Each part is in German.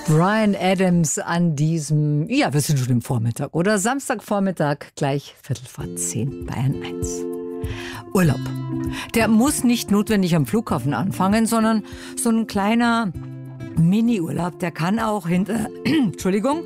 Bryan Adams an diesem, ja, wir sind schon im Vormittag oder Samstagvormittag, gleich 9:15, Bayern 1. Urlaub. Der muss nicht notwendig am Flughafen anfangen, sondern so ein kleiner Mini-Urlaub, der kann auch hinter, Entschuldigung.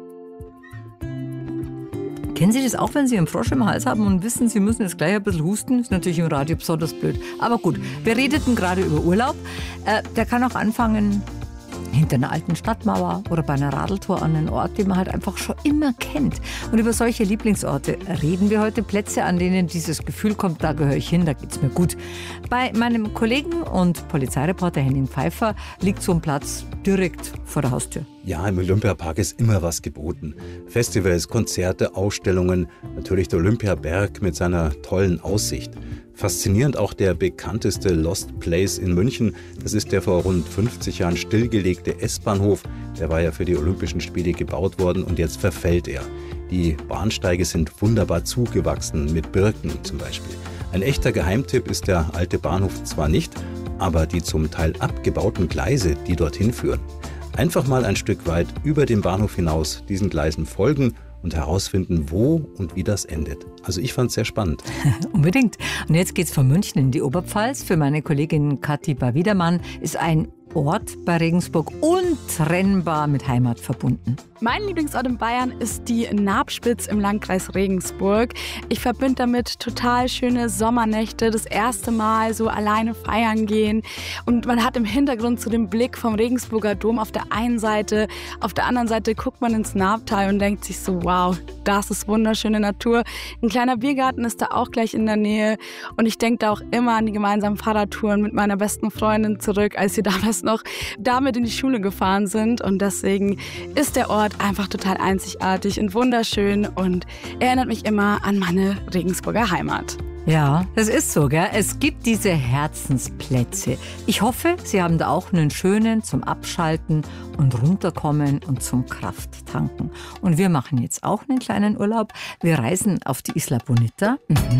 Kennen Sie das auch, wenn Sie einen Frosch im Hals haben und wissen, Sie müssen jetzt gleich ein bisschen husten? Ist natürlich im Radio besonders blöd. Aber gut, wir redeten gerade über Urlaub. Der kann auch anfangen hinter einer alten Stadtmauer oder bei einer Radeltour an einen Ort, den man halt einfach schon immer kennt. Und über solche Lieblingsorte reden wir heute. Plätze, an denen dieses Gefühl kommt, da gehöre ich hin, da geht's mir gut. Bei meinem Kollegen und Polizeireporter Henning Pfeiffer liegt so ein Platz direkt vor der Haustür. Ja, im Olympiapark ist immer was geboten. Festivals, Konzerte, Ausstellungen, natürlich der Olympiaberg mit seiner tollen Aussicht. Faszinierend auch der bekannteste Lost Place in München. Das ist der vor rund 50 Jahren stillgelegte S-Bahnhof. Der war ja für die Olympischen Spiele gebaut worden und jetzt verfällt er. Die Bahnsteige sind wunderbar zugewachsen, mit Birken zum Beispiel. Ein echter Geheimtipp ist der alte Bahnhof zwar nicht, aber die zum Teil abgebauten Gleise, die dorthin führen. Einfach mal ein Stück weit über den Bahnhof hinaus diesen Gleisen folgen und herausfinden, wo und wie das endet. Also ich fand es sehr spannend. Unbedingt. Und jetzt geht's von München in die Oberpfalz. Für meine Kollegin Kathi Bawidermann ist ein Ort bei Regensburg untrennbar mit Heimat verbunden. Mein Lieblingsort in Bayern ist die Nabspitz im Landkreis Regensburg. Ich verbinde damit total schöne Sommernächte, das erste Mal so alleine feiern gehen. Und man hat im Hintergrund so den Blick vom Regensburger Dom auf der einen Seite. Auf der anderen Seite guckt man ins Nabtal und denkt sich so, wow, das ist wunderschöne Natur. Ein kleiner Biergarten ist da auch gleich in der Nähe. Und ich denke da auch immer an die gemeinsamen Fahrradtouren mit meiner besten Freundin zurück, als wir damals noch damit in die Schule gefahren sind. Und deswegen ist der Ort einfach total einzigartig und wunderschön und erinnert mich immer an meine Regensburger Heimat. Ja, das ist so, gell? Es gibt diese Herzensplätze. Ich hoffe, Sie haben da auch einen schönen zum Abschalten und runterkommen und zum Krafttanken. Und wir machen jetzt auch einen kleinen Urlaub. Wir reisen auf die Isla Bonita.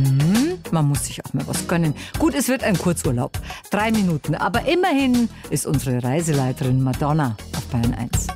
Man muss sich auch mal was gönnen. Gut, es wird ein Kurzurlaub. 3 Minuten. Aber immerhin ist unsere Reiseleiterin Madonna auf Bayern 1.